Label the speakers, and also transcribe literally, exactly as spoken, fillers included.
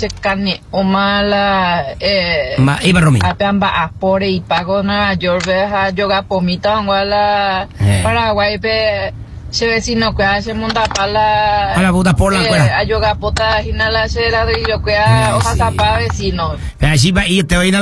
Speaker 1: se cane o mala eh
Speaker 2: Ma iba Romy.
Speaker 1: apamba apore y pago na yorbeja yoga pomita wala Paraguay pe se vecino que hace monta pala
Speaker 2: a la puta por la cuera
Speaker 1: a yoga pota hinala se la de yo que hoja zapa vecino
Speaker 2: así va y te voy a